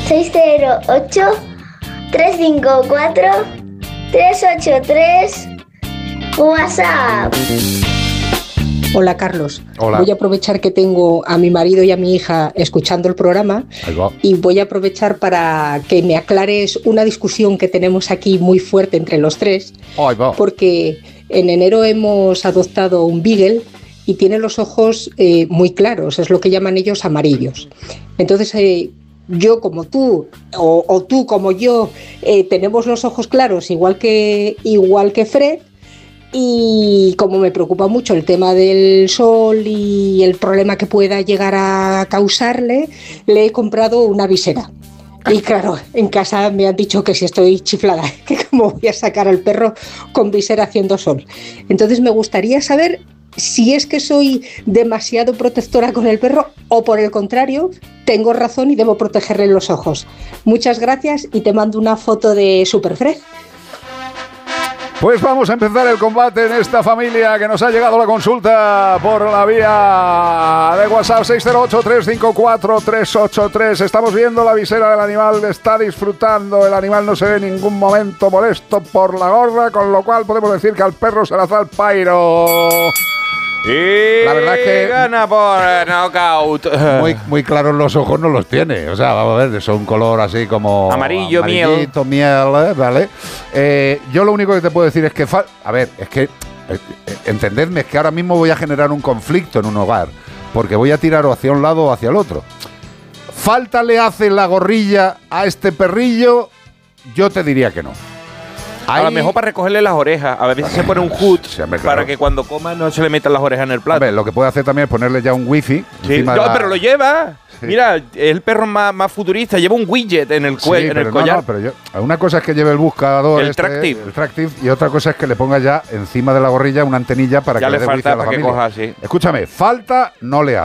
608-354-383 WhatsApp. Hola, Carlos. Hola. Voy a aprovechar que tengo a mi marido y a mi hija escuchando el programa y voy a aprovechar para que me aclares una discusión que tenemos aquí muy fuerte entre los tres, porque en enero hemos adoptado un beagle y tiene los ojos muy claros, es lo que llaman ellos amarillos. Entonces, yo como tú, o tú como yo, tenemos los ojos claros igual que Fred. Y como me preocupa mucho el tema del sol y el problema que pueda llegar a causarle, le he comprado una visera. Y claro, en casa me han dicho que si estoy chiflada, que cómo voy a sacar al perro con visera haciendo sol. Entonces me gustaría saber si es que soy demasiado protectora con el perro o por el contrario, tengo razón y debo protegerle los ojos. Muchas gracias y te mando una foto de Superfred. Pues vamos a empezar el combate en esta familia que nos ha llegado la consulta por la vía de WhatsApp 608-354-383. Estamos viendo la visera del animal, está disfrutando, el animal no se ve en ningún momento molesto por la gorra, con lo cual podemos decir que al perro se le hace el pairo. Y la verdad es que gana por knockout. Muy claros los ojos no los tiene. O sea, vamos a ver, son un color así como amarillo, miel, ¿vale? Yo lo único que te puedo decir es que entendedme, es que ahora mismo voy a generar un conflicto en un hogar, porque voy a tirar o hacia un lado o hacia el otro. ¿Falta le hace la gorrilla a este perrillo? Yo te diría que no. A lo mejor para recogerle las orejas. A veces se pone un hood para que cuando coma no se le metan las orejas en el plato. A ver, lo que puede hacer también es ponerle ya un wifi. Sí. No, pero lo lleva. Sí. Mira, es el perro más futurista. Lleva un widget en el cuello, en el collar. No, pero una cosa es que lleve el buscador, el Tractive, y otra cosa es que le ponga ya encima de la gorrilla una antenilla para que le dé wifi a la familia. Que coja así. Escúchame, falta no le hace.